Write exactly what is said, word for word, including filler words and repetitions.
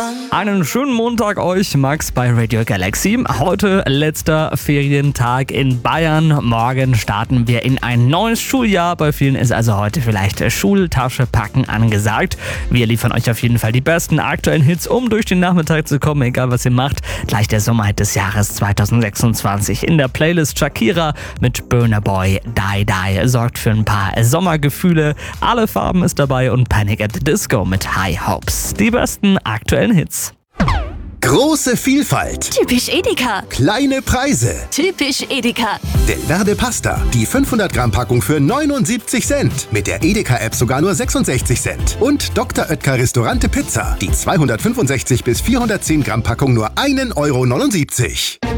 Einen schönen Montag euch, Max bei Radio Galaxy. Heute letzter Ferientag in Bayern. Morgen starten wir in ein neues Schuljahr. Bei vielen ist also heute vielleicht Schultasche packen angesagt. Wir liefern euch auf jeden Fall die besten aktuellen Hits, um durch den Nachmittag zu kommen, egal was ihr macht. Gleich der Sommerhit des Jahres zwanzig sechsundzwanzig in der Playlist. Shakira mit Burna Boy Die Die sorgt für ein paar Sommergefühle. Alle Farben ist dabei und Panic at the Disco mit High Hopes. Die besten aktuellen Hits. Große Vielfalt. Typisch Edeka. Kleine Preise. Typisch Edeka. Delverde Pasta. Die fünfhundert Gramm Packung für neunundsiebzig Cent. Mit der Edeka-App sogar nur sechsundsechzig Cent. Und Doktor Oetker Restaurante Pizza. Die zweihundertfünfundsechzig bis vierhundertzehn Gramm Packung nur ein Euro neunundsiebzig.